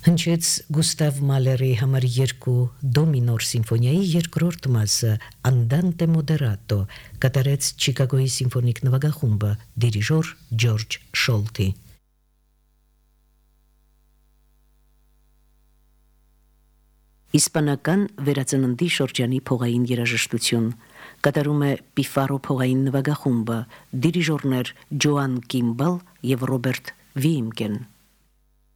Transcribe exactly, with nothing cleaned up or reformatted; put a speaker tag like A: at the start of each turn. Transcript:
A: Հնչեց Գուստավ Մալերի համար երկու դո մինոր սիմֆոնիայի երկրորդ մասը Andante Moderato, կատարեց Չիկագոյի սիմֆոնիկ նվագախումբը, դիրիժոր Ջորջ Շոլթի։ Իսպանական վերածննդի շրջանի փողային երաժշտություն կատարում է Պիֆարո փողային նվագախումբը, դիրիժորներ Ջոան Կիմբալ եւ Ռոբերտ Վիիմկեն։